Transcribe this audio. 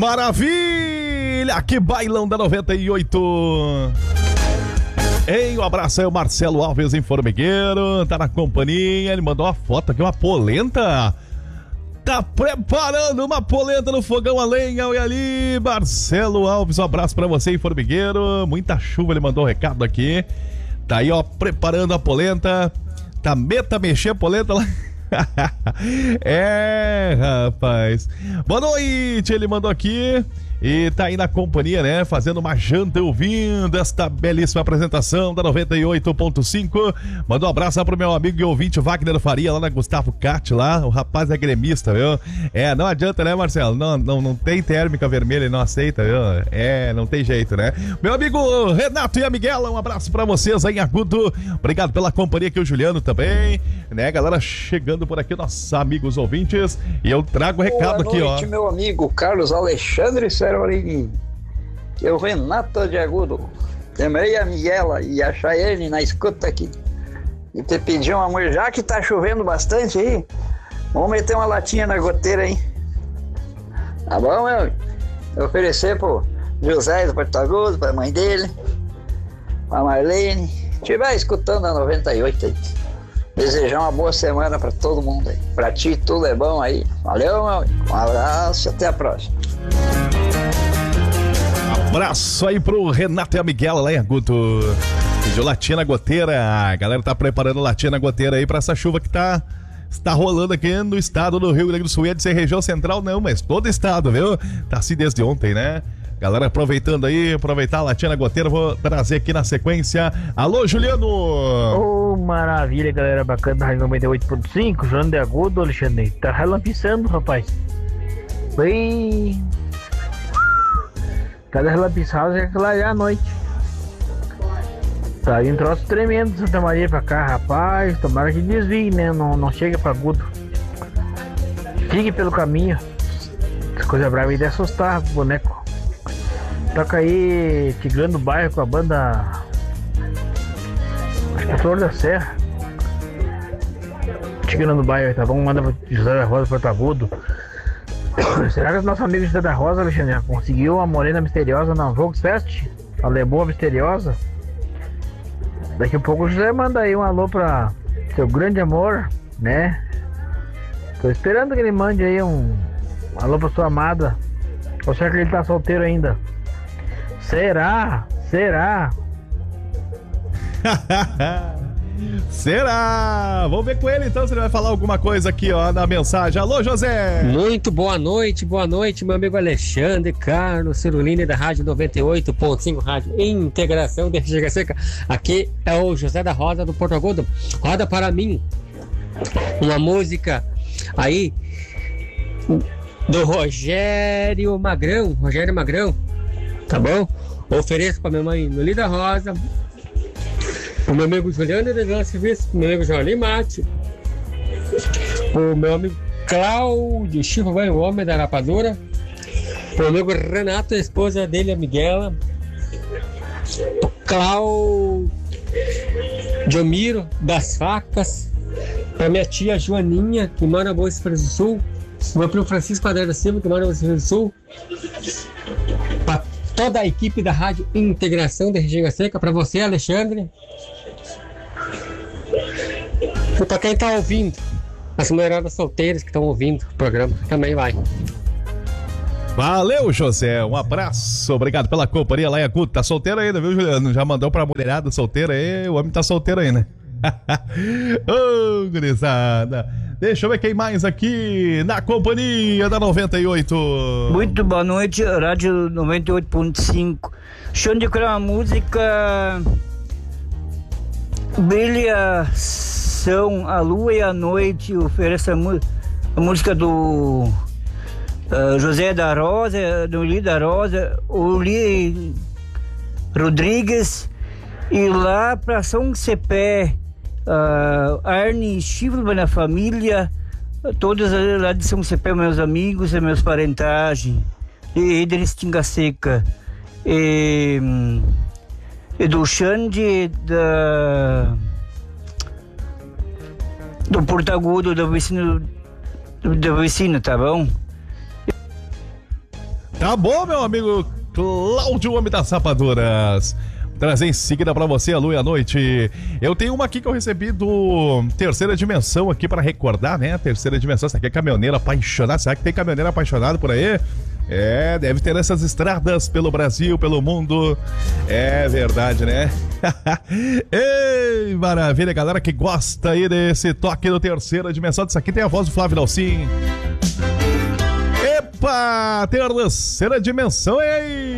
maravilha! Que bailão da 98! Ei, um abraço aí, o Marcelo Alves em Formigueiro, tá na companhia, ele mandou uma foto aqui, uma polenta. Tá preparando uma polenta no fogão a lenha, olha ali, Marcelo Alves, um abraço pra você em Formigueiro, muita chuva, ele mandou um recado aqui. Tá aí, ó, preparando a polenta, tá mexer a polenta lá. É, rapaz. Boa noite, ele mandou aqui. E tá aí na companhia, né? Fazendo uma janta, ouvindo esta belíssima apresentação da 98.5. Mandou um abraço pro meu amigo e ouvinte Wagner Faria, lá na Gustavo Cat, lá. O rapaz é gremista, viu? É, não adianta, né, Marcelo? Não tem térmica vermelha, ele não aceita, viu? É, não tem jeito, né? Meu amigo Renato e a Miguela, um abraço pra vocês aí em Agudo. Obrigado pela companhia aqui, o Juliano também, né? Galera chegando por aqui, nossos amigos ouvintes. E eu trago o recado aqui, ó. Boa noite, meu amigo Carlos Alexandre Servarini. Eu, Renato de Agudo. Também a Miguela e a Chayane na escuta aqui. E te pedi um amor, já que tá chovendo bastante aí, vamos meter uma latinha na goteira aí. Tá bom, meu? Eu oferecer pro José do Porto Agudo, pra mãe dele, pra Marlene. Estiver escutando a 98 aí. Desejar uma boa semana pra todo mundo aí. Pra ti tudo é bom aí. Valeu, meu. Um abraço, até a próxima. Abraço aí pro Renato e a Miguela lá em Agudo. Pediu latinha na goteira. A galera tá preparando latinha na goteira aí pra essa chuva que está rolando aqui no estado do Rio Grande do Sul. É de ser região central, não, mas todo estado, viu? Tá assim desde ontem, né? Galera aproveitando aí, aproveitar a latinha na goteira, vou trazer aqui na sequência. Alô, Juliano! Ô, maravilha, galera bacana da Rádio 98.5, João de Agudo, Alexandre. Tá relampiçando, rapaz. Bem... Cada relampiçada é aquela à noite. Tá aí um troço tremendo Santa Maria pra cá, rapaz. Tomara que desvie, né? Não chega pra Agudo. Fique pelo caminho. Essa coisa brava aí de assustar, boneco. Toca aí Tigrando o Bairro com a banda, acho que é Flor da Serra. Tigrando o Bairro, tá bom? Manda pro José da Rosa, Porto Agudo. Será que o nosso amigo José da Rosa, Alexandre, conseguiu a morena misteriosa na Volksfest? A Lemoa misteriosa? Daqui a pouco o José manda aí um alô pra seu grande amor, né? Tô esperando que ele mande aí um alô pra sua amada. Ou será que ele tá solteiro ainda? Será? Será? Vamos ver com ele então se ele vai falar alguma coisa aqui, ó, na mensagem. Alô, José! Muito boa noite, meu amigo Alexandre Carlos Cirulini da Rádio 98.5, Rádio Integração de Região Seca. Aqui é o José da Rosa do Porto Agudo. Roda para mim uma música aí do Rogério Magrão, tá bom? Ofereço para minha mãe Noli da Rosa, o meu amigo Juliano de Serviço, o meu amigo Joalim Mate, o meu amigo Cláudio Chico, o homem da rapadura, o meu amigo Renato, a esposa dele, a Miguela, o Cláudio Miro das Facas, para minha tia Joaninha, que mora na Boa Esfera do Sul, o meu primo Francisco Padre da Silva, que mora na Boa Esfera do Sul, para toda a equipe da Rádio Integração de Região Seca, para você, Alexandre, e para quem está ouvindo, as mulheradas solteiras que estão ouvindo o programa, também vai. Valeu, José, um abraço, obrigado pela companhia lá em Agudo. Tá solteiro ainda, viu, Juliano? Já mandou pra mulherada solteira aí, o homem tá solteiro aí, né? Ô, gurizada. Deixa eu ver quem mais aqui na companhia da 98. Muito boa noite, Rádio 98.5. Deixa eu indicar uma música Brilhação, a Lua e a Noite. Oferece a música do José da Rosa, do Li da Rosa, o Li Rodrigues, e lá para São Cepé, Arne Chifre na família, todos lá de São Cepé, meus amigos e meus parentagens, e Edris Tinga Seca, e do Xande do Porto Agudo, do vecino, tá bom? Tá bom, meu amigo Cláudio, homem das sapaduras. Trazer em seguida pra você a lua e a noite. Eu tenho uma aqui que eu recebi do Terceira Dimensão aqui pra recordar, né? Terceira Dimensão, essa aqui é caminhoneiro apaixonado. Será que tem caminhoneiro apaixonado por aí? É, deve ter essas estradas pelo Brasil, pelo mundo. É verdade, né? Ei, maravilha, galera que gosta aí desse toque do Terceira Dimensão. Isso aqui tem a voz do Flávio Dalcin. Epa, Terceira Dimensão, ei!